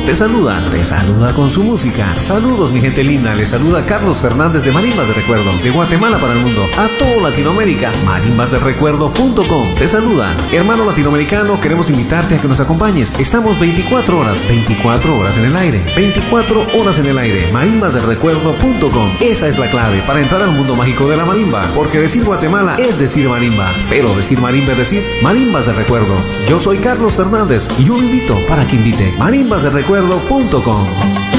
te saluda con su música. Saludos mi gente linda, les saluda Carlos Fernández de Marimbas de Recuerdo, de Guatemala para el mundo, a toda Latinoamérica. Marimbasderecuerdo.com te saluda. Hermano latinoamericano, queremos invitarte a que nos acompañes. Estamos 24 horas en el aire, 24 horas en el aire. Marimbasderecuerdo.com, esa es la clave para entrar al mundo mágico de la marimba, porque decir Guatemala es decir marimba, pero decir marimba es decir Marimbas de Recuerdo. Yo soy Carlos Fernández y yo lo invito para que invite. Marimbasderecuerdo.com.